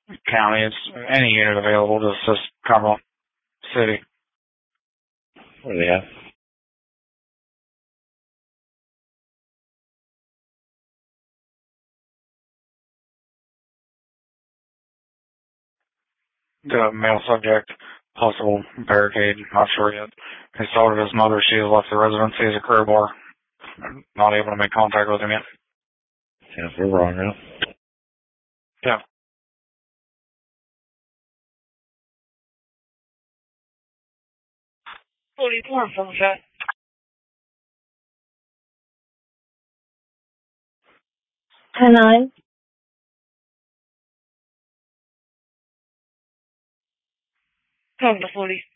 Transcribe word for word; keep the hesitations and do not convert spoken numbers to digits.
county. It's any unit available. Just says Cumberland City. Where are they at? The male subject, possible barricade, not sure yet. He told his mother she has left the residence. He's a career bar. Not able to make contact with him yet. Yeah, we're wrong now. Yeah. forty-four from the chat. ten nine. Come to forty.